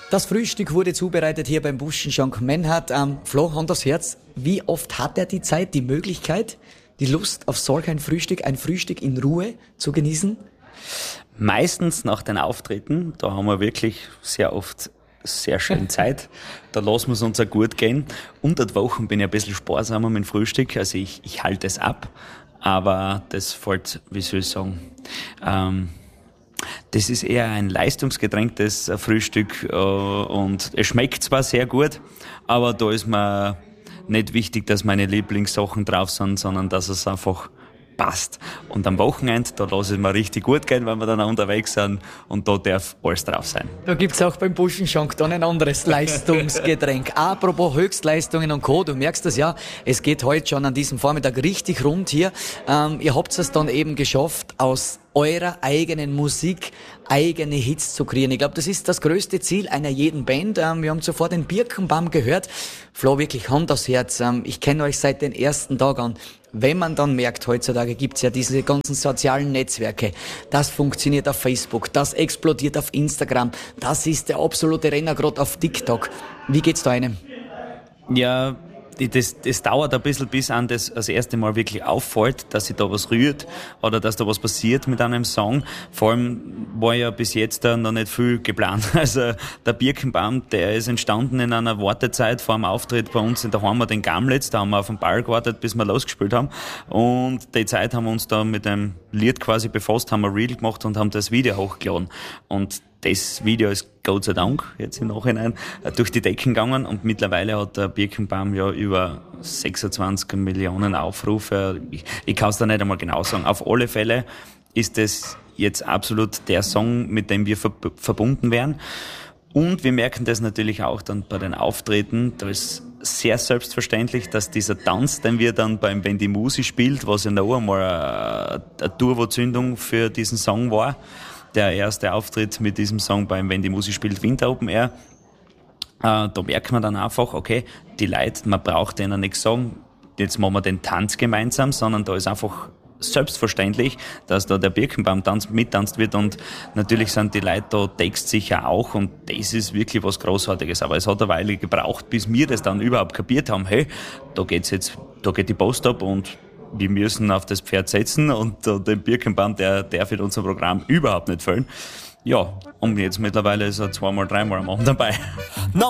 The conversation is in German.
Das Frühstück wurde zubereitet hier beim Buschenschank Mennhardt. Flo, Hand aufs Herz, wie oft hat er die Zeit, die Möglichkeit, die Lust auf solch ein Frühstück in Ruhe zu genießen? Meistens nach den Auftritten, da haben wir wirklich sehr oft sehr schön Zeit. Da lassen wir es uns auch gut gehen. Unter der Woche bin ich ein bisschen sparsamer mit dem Frühstück, also ich halte es ab, aber das fällt, wie soll ich sagen, das ist eher ein leistungsgetränktes Frühstück und es schmeckt zwar sehr gut, aber da ist mir nicht wichtig, dass meine Lieblingssachen drauf sind, sondern dass es einfach passt. Und am Wochenende, da lasse ich mir richtig gut gehen, wenn wir dann auch unterwegs sind und da darf alles drauf sein. Da gibt's auch beim Buschenschank dann ein anderes Leistungsgetränk. Apropos Höchstleistungen und Co., du merkst das ja, es geht heute schon an diesem Vormittag richtig rund hier. Ihr habt es dann eben geschafft, aus eurer eigenen Musik eigene Hits zu kreieren. Ich glaube, das ist das größte Ziel einer jeden Band. Wir haben zuvor den Birkenbaum gehört. Flo, wirklich Hand aufs Herz. Ich kenne euch seit den ersten Tagen an. Wenn man dann merkt, heutzutage gibt's ja diese ganzen sozialen Netzwerke, das funktioniert auf Facebook, das explodiert auf Instagram, das ist der absolute Renner gerade auf TikTok. Wie geht's da einem? Ja, das dauert ein bisschen, bis an das erste Mal wirklich auffällt, dass sich da was rührt oder dass da was passiert mit einem Song. Vor allem war ja bis jetzt da noch nicht viel geplant. Also der Birkenbaum, der ist entstanden in einer Wartezeit vor dem Auftritt bei uns in der Heimat in Gamlitz. Da haben wir auf den Ball gewartet, bis wir losgespielt haben. Und die Zeit haben wir uns da mit dem Lied quasi befasst, haben ein Reel gemacht und haben das Video hochgeladen. Und das Video ist Gott sei Dank jetzt im Nachhinein durch die Decken gegangen und mittlerweile hat der Birkenbaum ja über 26 Millionen Aufrufe. Ich kann es da nicht einmal genau sagen. Auf alle Fälle ist das jetzt absolut der Song, mit dem wir verbunden werden. Und wir merken das natürlich auch dann bei den Auftritten. Da ist sehr selbstverständlich, dass dieser Tanz, den wir dann beim Wenn die Musi spielt, was ja noch einmal eine Turbo-Zündung für diesen Song war, der erste Auftritt mit diesem Song beim Wenn die Musik spielt, Winter Open Air. Da merkt man dann einfach, okay, die Leute, man braucht denen nichts sagen, jetzt machen wir den Tanz gemeinsam, sondern da ist einfach selbstverständlich, dass da der Birkenbaum-Tanz mittanzt wird und natürlich sind die Leute da textsicher auch und das ist wirklich was Großartiges. Aber es hat eine Weile gebraucht, bis wir das dann überhaupt kapiert haben, hey, da geht die Post ab und wir müssen auf das Pferd setzen und den Birkenbaum, der darf in unserem Programm überhaupt nicht fehlen. Ja, und jetzt mittlerweile ist er 2-mal, 3-mal am Abend dabei.